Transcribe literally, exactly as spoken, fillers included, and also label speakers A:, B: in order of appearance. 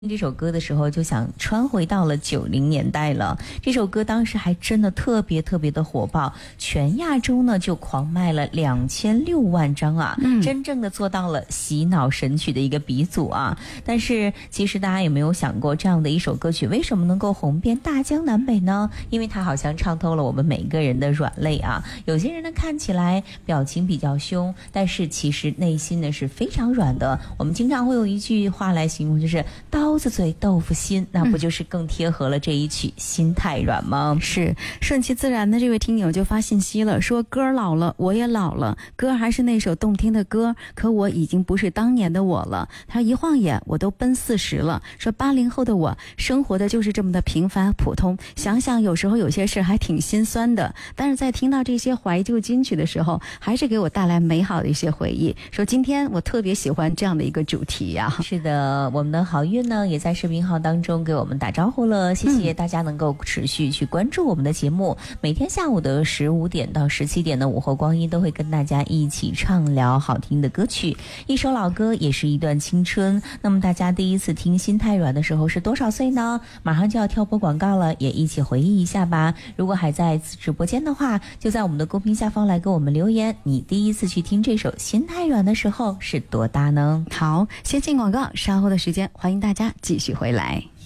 A: 这首歌的时候就想穿回到了九零年代了。这首歌当时还真的特别特别的火爆，全亚洲呢就狂卖了两千六万张啊、嗯、真正的做到了洗脑神曲的一个鼻祖啊。但是其实大家有没有想过，这样的一首歌曲为什么能够红遍大江南北呢？因为它好像唱透了我们每一个人的软肋啊。有些人呢看起来表情比较凶，但是其实内心呢是非常软的。我们经常会有一句话来形容，就是刀子嘴豆腐心，那不就是更贴合了这一曲《心太软》吗？
B: 是，顺其自然的这位听友就发信息了，说歌老了，我也老了，歌还是那首动听的歌，可我已经不是当年的我了。他一晃眼我都奔四十了，说八零后的我生活的就是这么的平凡普通，想想有时候有些事还挺心酸的，但是在听到这些怀旧金曲的时候，还是给我带来美好的一些回忆。说今天我特别喜欢这样的一个主题呀、啊。
A: 是的，我们的好运呢也在视频号当中给我们打招呼了，谢谢大家能够持续去关注我们的节目、嗯、每天下午的十五点到十七点的午后光阴都会跟大家一起畅聊好听的歌曲，一首老歌也是一段青春。那么大家第一次听《心太软》的时候是多少岁呢？马上就要跳播广告了，也一起回忆一下吧。如果还在直播间的话，就在我们的公屏下方来给我们留言，你第一次去听这首《心太软》的时候是多大呢？
B: 好，先进广告，稍后的时间欢迎大家继续回来。